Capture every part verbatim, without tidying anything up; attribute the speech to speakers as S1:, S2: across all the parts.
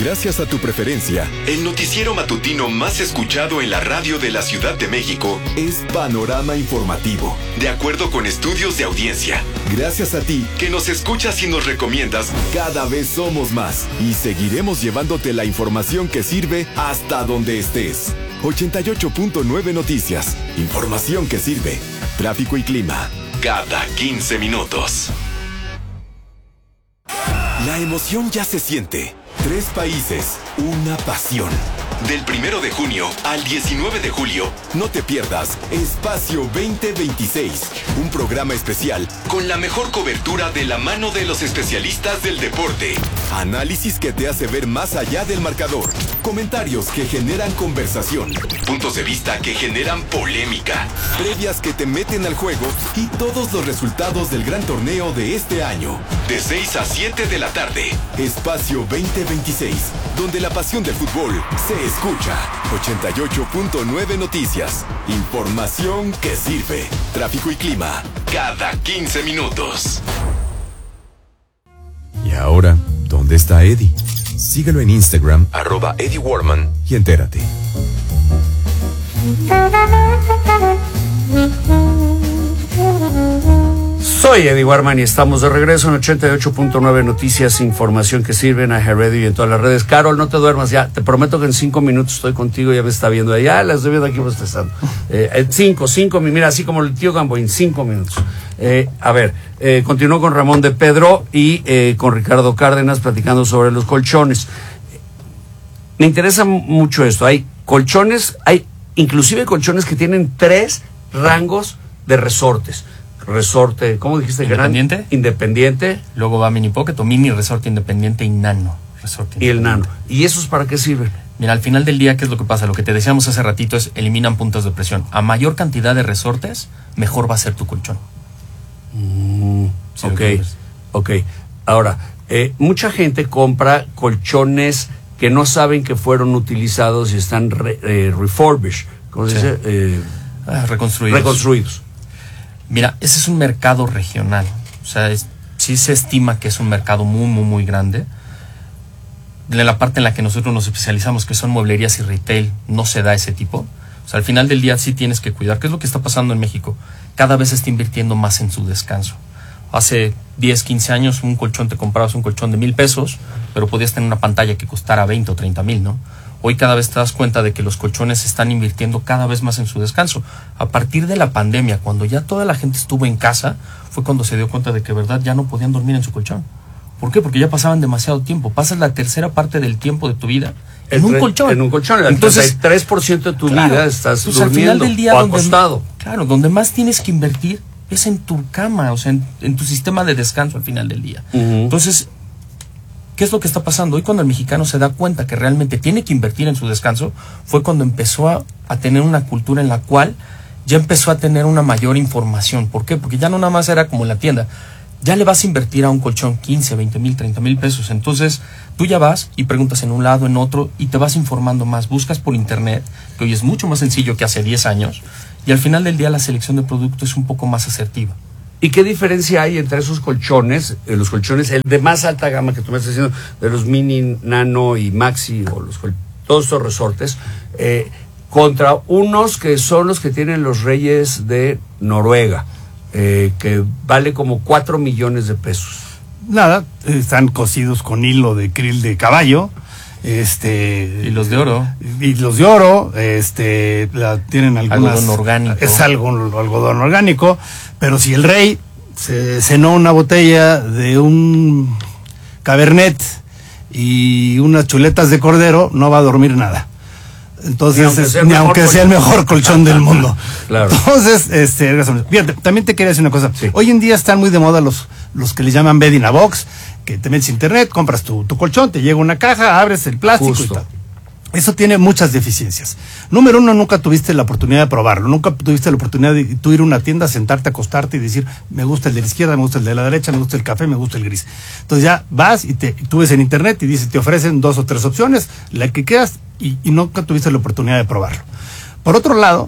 S1: Gracias a tu preferencia, el noticiero matutino más escuchado en la radio de la Ciudad de México es Panorama Informativo, de acuerdo con estudios de audiencia. Gracias a ti, que nos escuchas y nos recomiendas, cada vez somos más y seguiremos llevándote la información que sirve hasta donde estés. ochenta y ocho punto nueve Noticias. Información que sirve. Tráfico y clima. Cada quince minutos. La emoción ya se siente. Tres países, una pasión. Del primero de junio al diecinueve de julio, no te pierdas Espacio veinte veintiséis, un programa especial con la mejor cobertura de la mano de los especialistas del deporte. Análisis que te hace ver más allá del marcador, comentarios que generan conversación, puntos de vista que generan polémica, previas que te meten al juego y todos los resultados del gran torneo de este año. De seis a siete de la tarde, Espacio veinte veintiséis, donde la pasión del fútbol se escucha. ochenta y ocho punto nueve Noticias. Información que sirve. Tráfico y clima. Cada quince minutos.
S2: Y ahora, ¿dónde está Eddie? Síguelo en Instagram, arroba Eddie Warman, y entérate.
S3: Soy Eddie Warman y estamos de regreso en ochenta y ocho punto nueve Noticias, información que sirve en iHeartRadio y en todas las redes. Carol, no te duermas ya, te prometo que en cinco minutos estoy contigo, ya me está viendo ahí, ya la estoy viendo aquí protestando. Eh, cinco, cinco, mira, así como el tío Gamboín, cinco minutos. Eh, a ver, eh, continúo con Ramón de Pedro y eh, con Ricardo Cárdenas platicando sobre los colchones. Me interesa mucho esto, hay colchones, hay inclusive colchones que tienen tres rangos de resortes. Resorte, ¿cómo dijiste?
S4: Independiente.
S3: Gran, independiente.
S4: Luego va Mini Pocket o Mini Resorte Independiente y Nano Resorte
S3: Y el Nano. ¿Y esos para qué sirven?
S4: Mira, al final del día, ¿qué es lo que pasa? Lo que te decíamos hace ratito es eliminan puntos de presión. A mayor cantidad de resortes, mejor va a ser tu colchón.
S3: Mm, sí, ok, ok. Ahora, eh, mucha gente compra colchones que no saben que fueron utilizados y están re, eh, refurbished. ¿Cómo se sí. dice? Eh,
S4: ah, reconstruidos.
S3: Reconstruidos.
S4: Mira, ese es un mercado regional, o sea, es, sí se estima que es un mercado muy, muy, muy grande. De la parte en la que nosotros nos especializamos, que son mueblerías y retail, no se da ese tipo. O sea, al final del día sí tienes que cuidar. ¿Qué es lo que está pasando en México? Cada vez se está invirtiendo más en su descanso. Hace diez, quince años un colchón, te comprabas un colchón de mil pesos, pero podías tener una pantalla que costara veinte o treinta mil, ¿no? Hoy cada vez te das cuenta de que los colchones están invirtiendo cada vez más en su descanso. A partir de la pandemia, cuando ya toda la gente estuvo en casa, fue cuando se dio cuenta de que, verdad, ya no podían dormir en su colchón. ¿Por qué? Porque ya pasaban demasiado tiempo. Pasas la tercera parte del tiempo de tu vida en un colchón.
S3: En un colchón.
S4: Entonces,
S3: el tres por ciento de tu
S4: claro,
S3: vida estás
S4: entonces,
S3: durmiendo
S4: al final del día,
S3: o
S4: donde,
S3: acostado.
S4: Claro, donde más tienes que invertir es en tu cama, o sea, en, en tu sistema de descanso al final del día. Uh-huh. Entonces, ¿qué es lo que está pasando? Hoy cuando el mexicano se da cuenta que realmente tiene que invertir en su descanso, fue cuando empezó a, a tener una cultura en la cual ya empezó a tener una mayor información. ¿Por qué? Porque ya no nada más era como en la tienda. Ya le vas a invertir a un colchón quince, veinte mil, treinta mil pesos. Entonces, tú ya vas y preguntas en un lado, en otro, y te vas informando más. Buscas por internet, que hoy es mucho más sencillo que hace diez años, y al final del día la selección de productos es un poco más asertiva.
S3: ¿Y qué diferencia hay entre esos colchones, eh, los colchones, el de más alta gama que tú me estás diciendo, de los Mini, Nano y Maxi, o los todos estos resortes, eh, contra unos que son los que tienen los Reyes de Noruega, eh, que vale como cuatro millones de pesos?
S5: Nada, están cosidos con hilo de krill de caballo, este
S4: y los de oro
S5: y los de oro este la tienen algunas
S4: algodón orgánico,
S5: es algo algodón orgánico, pero si el rey se cenó una botella de un cabernet y unas chuletas de cordero, no va a dormir nada. Entonces, ni aunque sea, ni aunque sea el mejor colchón del mundo.
S3: Claro.
S5: Entonces, este, fíjate, también te quería decir una cosa.
S3: Sí.
S5: Hoy en día están muy de moda los, los que le llaman bed in a box, que te metes a internet, compras tu, tu colchón, te llega una caja, abres el plástico Justo. y tal. Eso tiene muchas deficiencias. Número uno, nunca tuviste la oportunidad de probarlo, nunca tuviste la oportunidad de tú ir a una tienda, sentarte, acostarte y decir, me gusta el de la izquierda, me gusta el de la derecha, me gusta el café, me gusta el gris. Entonces ya vas y te, tú ves en internet y dices, te ofrecen dos o tres opciones, la que quieras, y, y nunca tuviste la oportunidad de probarlo. Por otro lado,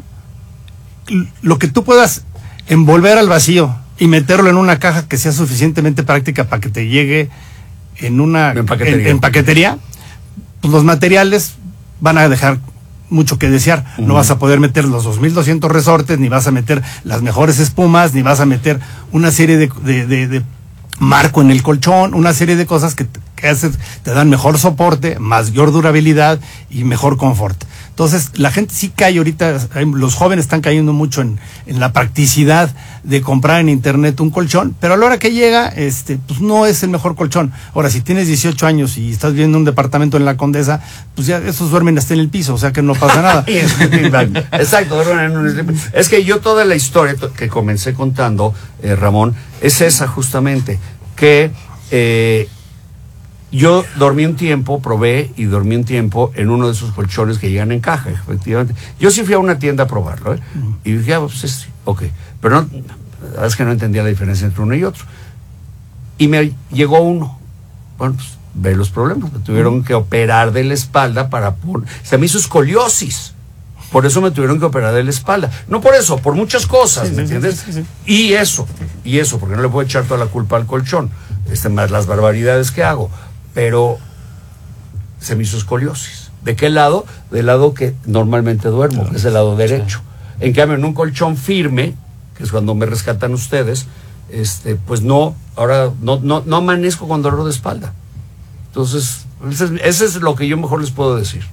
S5: lo que tú puedas envolver al vacío y meterlo en una caja que sea suficientemente práctica para que te llegue en una
S3: en paquetería,
S5: en, en paquetería pues los materiales van a dejar mucho que desear. Uh-huh. No vas a poder meter los dos mil doscientos resortes, ni vas a meter las mejores espumas, ni vas a meter una serie de, de, de, de marco en el colchón, una serie de cosas que, que haces, te dan mejor soporte, mayor durabilidad y mejor confort. Entonces, la gente sí cae ahorita, los jóvenes están cayendo mucho en, en la practicidad de comprar en internet un colchón, pero a la hora que llega, este, pues no es el mejor colchón. Ahora, si tienes dieciocho años y estás viviendo en un departamento en la Condesa, pues ya esos duermen hasta en el piso, o sea que no pasa nada.
S3: Exacto, duermen en un... Es que yo toda la historia que comencé contando, eh, Ramón, es esa justamente, que... Eh, yo dormí un tiempo, probé y dormí un tiempo en uno de esos colchones que llegan en caja, efectivamente. Yo sí fui a una tienda a probarlo, ¿eh? Uh-huh. Y dije, ah, pues es, ok. Pero no, la verdad es que no entendía la diferencia entre uno y otro. Y me llegó uno. Bueno, pues ve los problemas. Me tuvieron uh-huh. que operar de la espalda para poner... Se me hizo escoliosis. Por eso me tuvieron que operar de la espalda. No por eso, por muchas cosas, sí, ¿me sí, entiendes? Sí, sí, sí. Y eso, y eso, porque no le puedo echar toda la culpa al colchón. Este, más las barbaridades que hago. Pero se me hizo escoliosis. ¿De qué lado? Del lado que normalmente duermo, que es el lado derecho. Sí. En cambio, en un colchón firme, que es cuando me rescatan ustedes, este, pues no, ahora no, no, no amanezco con dolor de espalda. Entonces, ese es, ese es lo que yo mejor les puedo decir.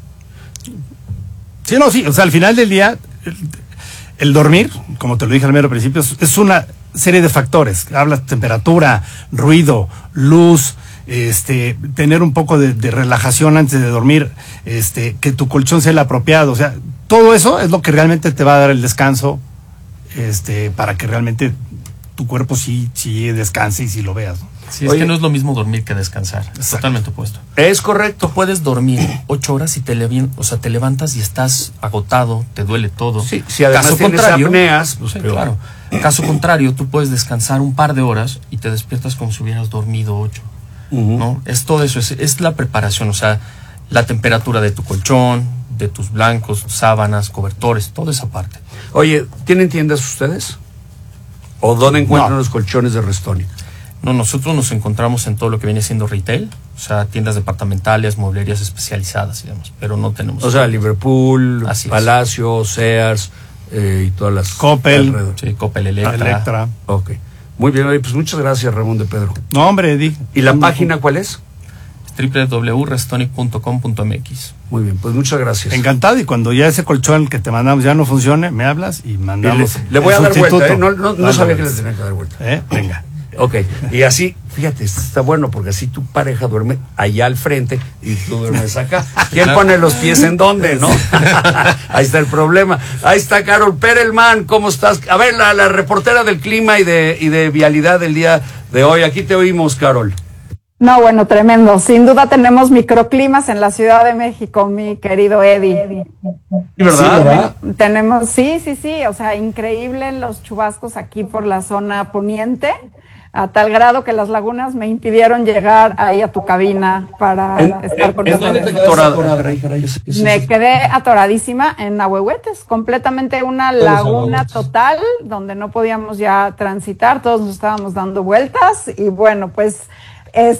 S5: Sí, no, sí, o sea, al final del día, el, el dormir, como te lo dije al mero principio, es, es una serie de factores. Hablas temperatura, ruido, luz, este, tener un poco de, de relajación antes de dormir, este, que tu colchón sea el apropiado, o sea, todo eso es lo que realmente te va a dar el descanso, este, para que realmente tu cuerpo sí, sí descanse y sí lo veas, ¿no?
S4: Sí, es Oye, que no es lo mismo dormir que descansar. Exacto. Totalmente opuesto.
S3: Es correcto.
S4: Tú puedes dormir ocho horas y te, le, o sea, te levantas y estás agotado, te duele todo.
S3: Sí, si además Caso tienes contrario, apneas, pues
S4: sí, claro. Caso contrario, tú puedes descansar un par de horas y te despiertas como si hubieras dormido ocho. Uh-huh. ¿No? Es todo eso, es, es la preparación, o sea, la temperatura de tu colchón, de tus blancos, sábanas, cobertores, toda esa parte.
S3: Oye, ¿tienen tiendas ustedes? ¿O dónde encuentran no. los colchones de Restonic?
S4: No, nosotros nos encontramos en todo lo que viene siendo retail, o sea, tiendas departamentales, mueblerías especializadas y demás, pero no tenemos...
S3: O sea, Liverpool, Así Palacio, es. Sears eh, y todas las...
S5: Coppel.
S4: Sí, Coppel, Electra.
S5: Electra.
S3: Ok. Muy bien, pues muchas gracias, Ramón de Pedro.
S5: No, hombre, Eddie.
S3: ¿Y la página cuál es?
S4: doble u doble u doble u punto restonic punto com punto m x.
S3: Muy bien, pues muchas gracias.
S5: Encantado, y cuando ya ese colchón que te mandamos ya no funcione, me hablas y mandamos.
S3: Y le, le voy a dar vuelta, ¿eh? No, no, no sabía que le tenía que dar vuelta.
S5: ¿Eh? Venga.
S3: Ok, y así, fíjate, está bueno porque así tu pareja duerme allá al frente y tú duermes acá. ¿Quién pone los pies en dónde, no? Ahí está el problema. Ahí está Carol Perelman, ¿cómo estás? A ver, la, la reportera del clima y de, y de vialidad del día de hoy. Aquí te oímos, Carol.
S6: No, bueno, tremendo. Sin duda tenemos microclimas en la Ciudad de México, mi querido Eddie.
S3: ¿Sí, verdad?
S6: Sí, ¿verdad? Tenemos, sí, sí, sí, o sea, increíble los chubascos aquí por la zona poniente, a tal grado que las lagunas me impidieron llegar ahí a tu cabina para ¿En, estar con nosotros. Me quedé atoradísima en Ahuehuetes, completamente una laguna total, donde no podíamos ya transitar, todos nos estábamos dando vueltas, y bueno, pues... Es